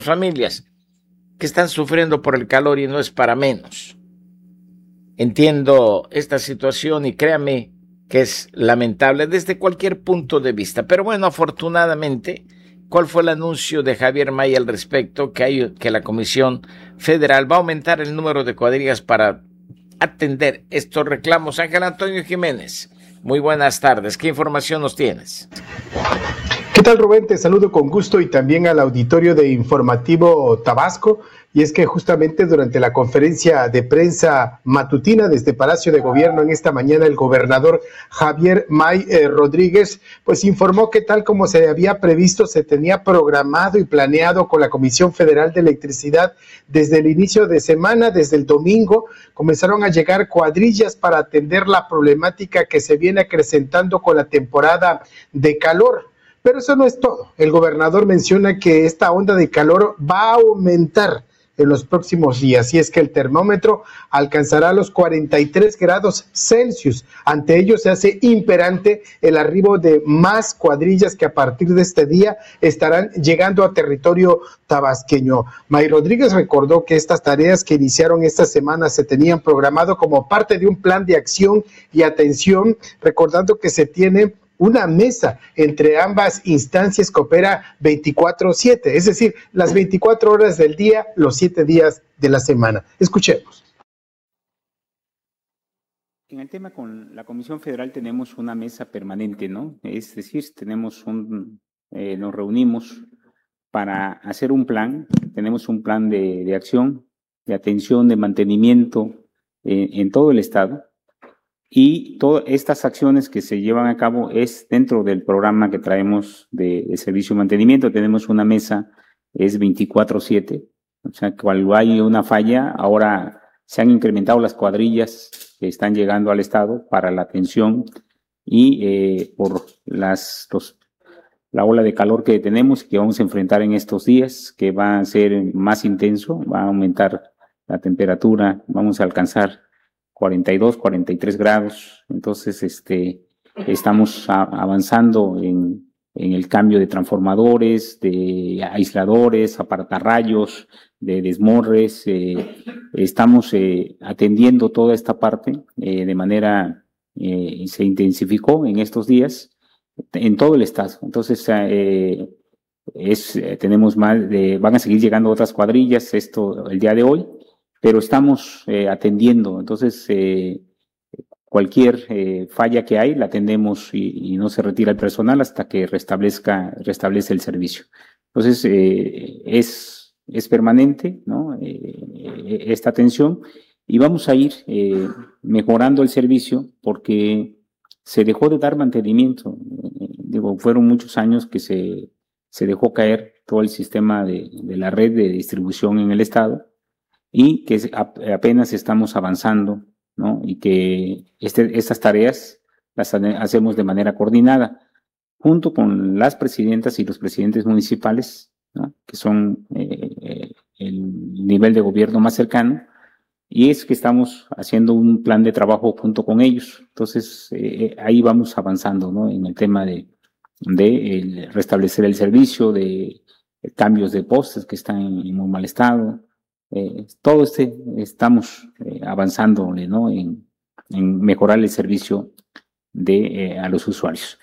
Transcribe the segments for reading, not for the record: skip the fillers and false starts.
familias que están sufriendo por el calor y no es para menos. Entiendo esta situación y créame que es lamentable desde cualquier punto de vista. Pero bueno, afortunadamente, ¿cuál fue el anuncio de Javier May al respecto? Que la Comisión Federal va a aumentar el número de cuadrillas para atender estos reclamos. Ángel Antonio Jiménez, muy buenas tardes. ¿Qué información nos tienes? ¿Qué tal, Rubén? Te saludo con gusto y también al auditorio de Informativo Tabasco. Y es que justamente durante la conferencia de prensa matutina desde Palacio de Gobierno en esta mañana, el gobernador Javier May Rodríguez pues informó que tal como se había previsto, se tenía programado y planeado con la Comisión Federal de Electricidad desde el inicio de semana, desde el domingo, comenzaron a llegar cuadrillas para atender la problemática que se viene acrecentando con la temporada de calor. Pero eso no es todo. El gobernador menciona que esta onda de calor va a aumentar en los próximos días, y es que el termómetro alcanzará los 43 grados Celsius. Ante ello se hace imperante el arribo de más cuadrillas que a partir de este día estarán llegando a territorio tabasqueño. May Rodríguez recordó que estas tareas que iniciaron esta semana se tenían programado como parte de un plan de acción y atención, recordando que se tiene una mesa entre ambas instancias que opera 24/7, es decir, las 24 horas del día, los 7 días de la semana. Escuchemos. En el tema con la Comisión Federal tenemos una mesa permanente, ¿no? Es decir, nos reunimos para hacer un plan, tenemos un plan de acción, de atención, de mantenimiento en todo el estado. Y todas estas acciones que se llevan a cabo es dentro del programa que traemos de servicio y mantenimiento. Tenemos una mesa, es 24/7, o sea, cuando hay una falla, ahora se han incrementado las cuadrillas que están llegando al estado para la atención y por la ola de calor que tenemos y que vamos a enfrentar en estos días, que va a ser más intenso, va a aumentar la temperatura, vamos a alcanzar 42, 43 grados, entonces estamos avanzando en el cambio de transformadores, de aisladores, apartarrayos, de desmorres, estamos atendiendo toda esta parte de manera, se intensificó en estos días en todo el estado, entonces tenemos van a seguir llegando otras cuadrillas el día de hoy, pero estamos atendiendo, entonces cualquier falla que hay la atendemos y no se retira el personal hasta que restablece el servicio. Entonces es permanente, ¿no? Esta atención y vamos a ir mejorando el servicio porque se dejó de dar mantenimiento. Fueron muchos años que se dejó caer todo el sistema de la red de distribución en el estado, y que apenas estamos avanzando, ¿no? Y que estas tareas las hacemos de manera coordinada, junto con las presidentas y los presidentes municipales, ¿no? Que son el nivel de gobierno más cercano, y es que estamos haciendo un plan de trabajo junto con ellos. Entonces, ahí vamos avanzando, ¿no? En el tema de restablecer el servicio, de cambios de postes que están en muy mal estado. Todo estamos avanzando, ¿no? en mejorar el servicio a los usuarios.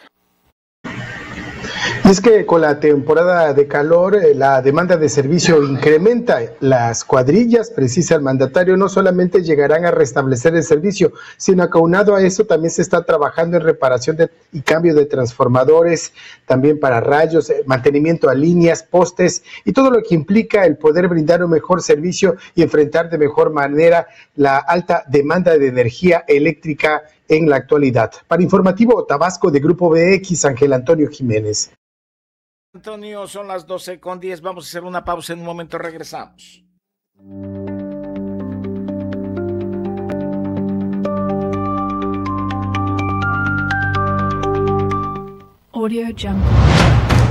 Y es que con la temporada de calor, la demanda de servicio incrementa. Las cuadrillas, precisa el mandatario, no solamente llegarán a restablecer el servicio, sino aunado a eso también se está trabajando en reparación y cambio de transformadores, también para rayos, mantenimiento a líneas, postes y todo lo que implica el poder brindar un mejor servicio y enfrentar de mejor manera la alta demanda de energía eléctrica en la actualidad. Para Informativo Tabasco de Grupo BX, Ángel Antonio Jiménez. Antonio, son las 12:10, vamos a hacer una pausa, en un momento regresamos. Audio Jungle.